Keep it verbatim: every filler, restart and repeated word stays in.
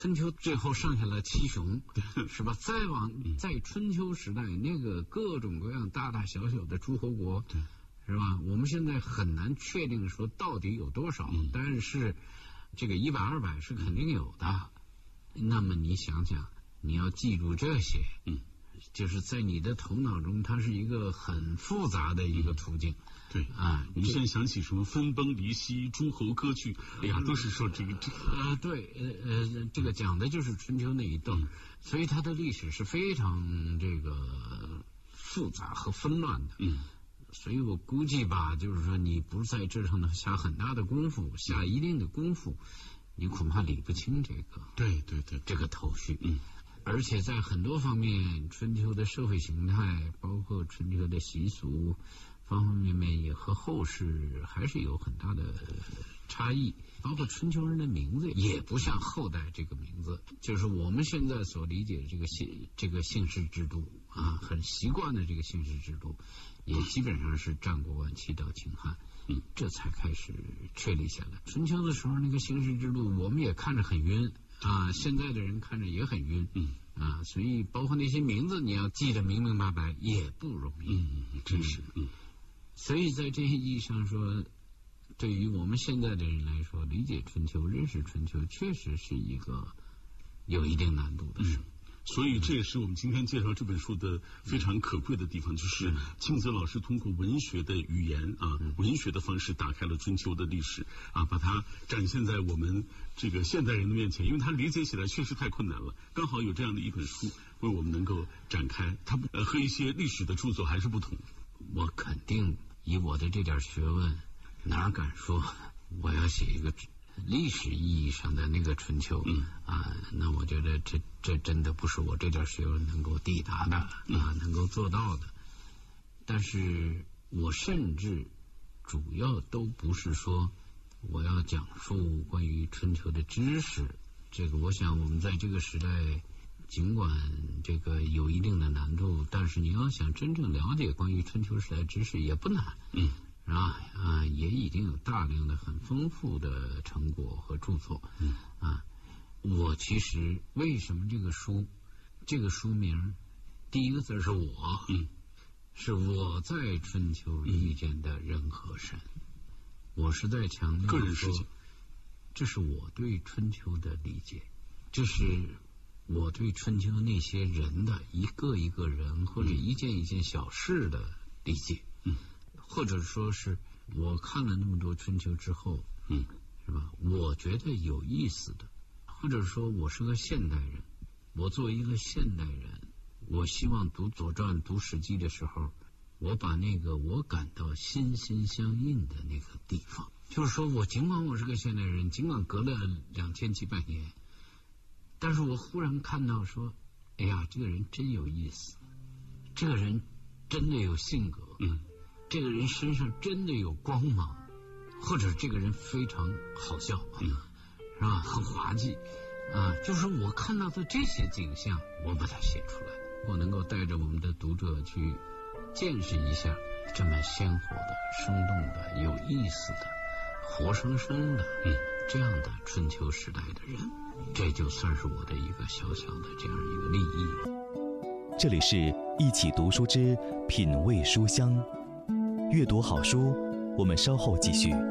春秋最后剩下了七雄，是吧？再往在春秋时代，那个各种各样大大小小的诸侯国，是吧？我们现在很难确定说到底有多少，嗯、但是这个一百二百是肯定有的。那么你想想，你要记住这些，嗯，就是在你的头脑中，它是一个很复杂的一个途径。嗯、 对啊，我们现在想起什么分崩离析、诸侯割据，哎呀，都是说这个这个。 呃，对，呃呃，这个讲的就是春秋那一段，嗯、所以它的历史是非常这个复杂和纷乱的。嗯。所以我估计吧，就是说你不在这上头下很大的功夫，下一定的功夫，你恐怕理不清这个。 对对对， 这个头绪。嗯。而且在很多方面，春秋的社会形态，包括春秋的习俗，方方面面也和后世还是有很大的差异。包括春秋人的名字也不像后代这个名字，就是我们现在所理解的这个姓这个姓氏制度啊，很习惯的这个姓氏制度，也基本上是战国晚期到秦汉，嗯，这才开始确立下来。春秋的时候那个姓氏制度，我们也看着很晕啊，现在的人看着也很晕，嗯啊，所以包括那些名字你要记得明明白白也不容易， 嗯，真是，嗯， 所以在这些意义上说，对于我们现在的人来说，理解春秋、认识春秋，确实是一个有一定难度的事。 嗯，所以这也是我们今天介绍这本书的非常可贵的地方，就是庆泽老师通过文学的语言啊，文学的方式打开了春秋的历史啊，把它展现在我们这个现代人的面前，因为它理解起来确实太困难了。刚好有这样的一本书为我们能够展开，它呃和一些历史的著作还是不同。 我肯定以我的这点学问，哪敢说我要写一个历史意义上的那个春秋，嗯啊，那我觉得这这真的不是我这点学问能够抵达的啊，能够做到的。但是我甚至主要都不是说我要讲述关于春秋的知识，这个我想我们在这个时代尽管这个有一定的难度，但是你要想真正了解关于春秋时代知识也不难，嗯啊啊，也已经有大量的很丰富的成果和著作。嗯啊，我其实为什么这个书，这个书名第一个字是我，嗯，是我在春秋遇见的人和神。我是在强调个人事情， 这是我对春秋的理解，这是我对春秋那些人的一个一个人或者一件一件小事的理解。嗯。或者说是我看了那么多春秋之后，嗯，是吧？我觉得有意思的，或者说我是个现代人，我作为一个现代人，我希望读左传、读史记的时候，我把那个我感到心心相印的那个地方，就是说我尽管我是个现代人，尽管隔了两千几百年，但是我忽然看到说，哎呀，这个人真有意思，这个人真的有性格，嗯。这个人身上真的有光芒，或者这个人非常好笑，嗯，是吧？很滑稽啊！就是我看到的这些景象，我把它写出来，我能够带着我们的读者去见识一下这么鲜活的、生动的、有意思的、活生生的，嗯，这样的春秋时代的人，这就算是我的一个小小的这样一个利益。 这里是一起读书之品味书香。阅读好书，我们稍后继续。